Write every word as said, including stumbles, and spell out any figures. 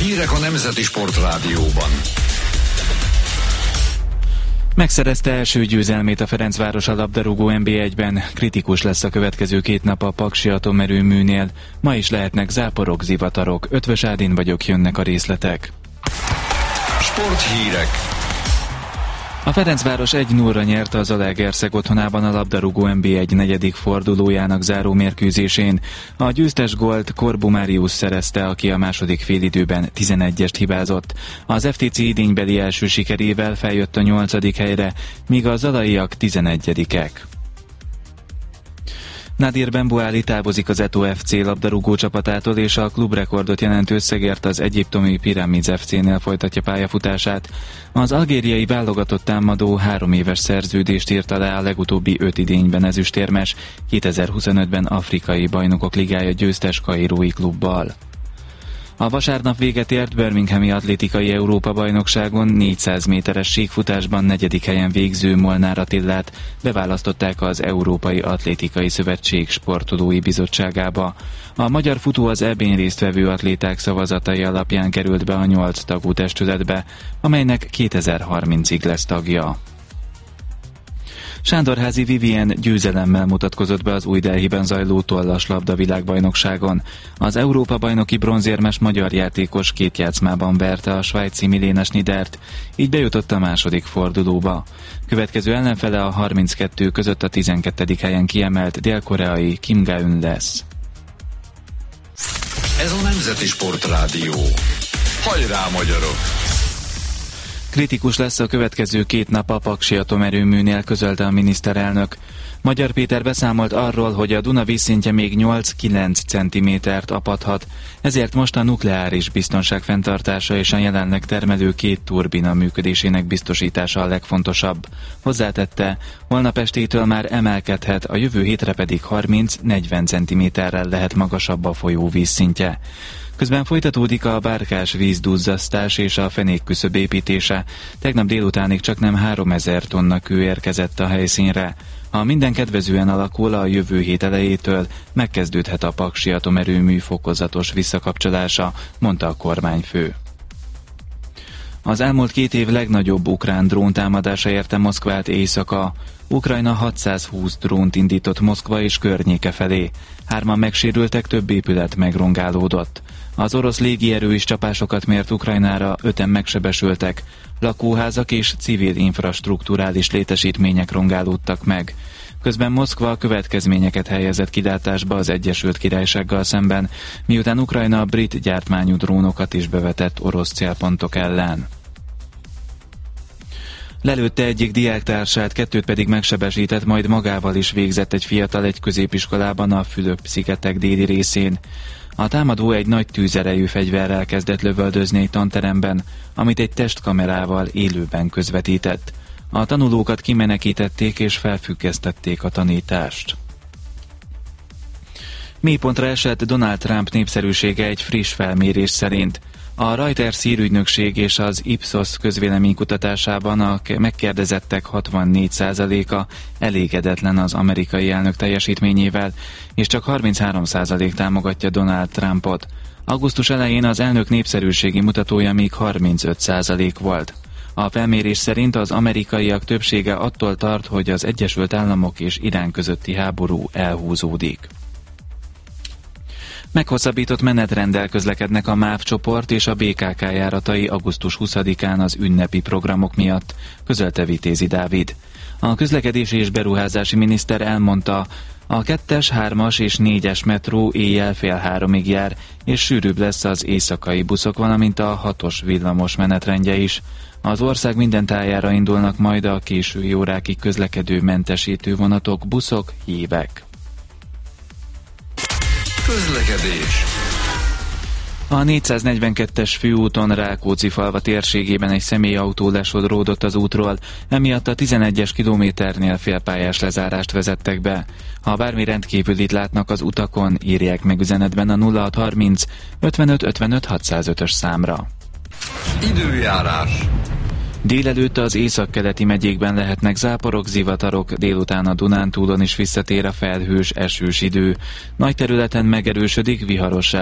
Hírek a Nemzeti Sportrádióban. Megszerezte első győzelmét a Ferencváros a labdarúgó en bé egyben. Kritikus lesz a következő két nap a Paksi atomerőműnél. Ma is lehetnek záporok, zivatarok. Ötvös Ádin vagyok, jönnek a részletek. Sporthírek. A Ferencváros egy nullra nyerte az Zalaegerszeg otthonában a labdarúgó en bé egy negyedik fordulójának záró mérkőzésén. A győztes gólt Korbu Máriusz szerezte, aki a második félidőben tizenegyest hibázott. Az ef té cé idénybeli első sikerével feljött a nyolcadik helyre, míg a zalaiak tizenegyedikek. Nadir Benbouali távozik az Eto ef cé labdarúgó csapatától, és a klubrekordot jelentő összegért az egyiptomi Pyramids ef cé-nél folytatja pályafutását. Az algériai válogatott támadó három éves szerződést írt alá a legutóbbi öt idényben ezüstérmes, kétezer-huszonötben afrikai bajnokok ligája győztes kairói klubbal. A vasárnap véget ért birminghami atlétikai Európa-bajnokságon négyszáz méteres síkfutásban negyedik helyen végző Molnár Attillát beválasztották az Európai Atlétikai Szövetség sportolói bizottságába. A magyar futó az é bén résztvevő atléták szavazatai alapján került be a nyolc tagú testületbe, amelynek kétezer-harmincig lesz tagja. Sándorházi Vivien győzelemmel mutatkozott be az Új Delhiben zajló tollas labda világbajnokságon. Az Európa-bajnoki bronzérmes magyar játékos két játszmában verte a svájci Milena Schniedert, így bejutott a második fordulóba. Következő ellenfele a harminckettő között a tizenkettedik helyen kiemelt dél-koreai Kim Ga-eun lesz. Ez a Nemzeti Sportrádió. Hajrá, magyarok! Kritikus lesz a következő két nap a Paksi atomerőműnél, közölte a miniszterelnök. Magyar Péter beszámolt arról, hogy a Duna vízszintje még nyolc-kilenc centimétert apadhat, ezért most a nukleáris biztonság fenntartása és a jelenleg termelő két turbina működésének biztosítása a legfontosabb. Hozzátette, holnap estétől már emelkedhet, a jövő hétre pedig harminc-negyven centiméterrel lehet magasabb a folyó vízszintje. Közben folytatódik a bárkás vízduzzasztás és a fenékküszöb építése. Tegnap délutánig csaknem háromezer tonna kő érkezett a helyszínre. Ha minden kedvezően alakul, a jövő hét elejétől megkezdődhet a Paksi atomerőmű fokozatos visszakapcsolása, mondta a kormányfő. Az elmúlt két év legnagyobb ukrán dróntámadása érte Moszkvát éjszaka. Ukrajna hatszázhúsz drónt indított Moszkva és környéke felé. Hárman megsérültek, több épület megrongálódott. Az orosz légierő is csapásokat mért Ukrajnára, öten megsebesültek. Lakóházak és civil infrastrukturális létesítmények rongálódtak meg. Közben Moszkva következményeket helyezett kilátásba az Egyesült Királysággal szemben, miután Ukrajna a brit gyártmányú drónokat is bevetett orosz célpontok ellen. Lelőtte egyik diáktársát, kettőt pedig megsebesített, majd magával is végzett egy fiatal egy középiskolában a Fülöp-szigetek déli részén. A támadó egy nagy tűzerejű fegyverrel kezdett lövöldözni egy tanteremben, amit egy testkamerával élőben közvetített. A tanulókat kimenekítették és felfüggesztették a tanítást. Mélypontra esett Donald Trump népszerűsége egy friss felmérés szerint. A Reuters hírügynökség és az Ipsos közvéleménykutatásában a megkérdezettek hatvannégy százaléka elégedetlen az amerikai elnök teljesítményével, és csak harminchárom százalék támogatja Donald Trumpot. Augusztus elején az elnök népszerűségi mutatója még harmincöt százalék volt. A felmérés szerint az amerikaiak többsége attól tart, hogy az Egyesült Államok és Irán közötti háború elhúzódik. Meghosszabbított menetrenddel közlekednek a MÁV csoport és a bé ká ká járatai augusztus huszadikán az ünnepi programok miatt, közölte Vitézi Dávid. A közlekedési és beruházási miniszter elmondta, a kettes, hármas és négyes metró éjjel fél háromig jár, és sűrűbb lesz az éjszakai buszok, valamint a hatos villamos menetrendje is. Az ország minden tájára indulnak majd a késői órákig közlekedő mentesítő vonatok, buszok, hívek. Közlekedés. A négyszáznegyvenkettes főúton Rákóczifalva térségében egy személyautó lesodródott az útról, emiatt a tizenegyes kilométernél félpályás lezárást vezettek be. Ha bármi rendkívülit látnak az utakon, írják meg üzenetben a nulla hatszázharminc ötvenöt ötvenöt hatszázötös számra. Időjárás. Délelőtt az északkeleti megyékben lehetnek záporok, zivatarok, délután a Dunántúlon is visszatér a felhős, esős idő. Nagy területen megerősödik, viharossá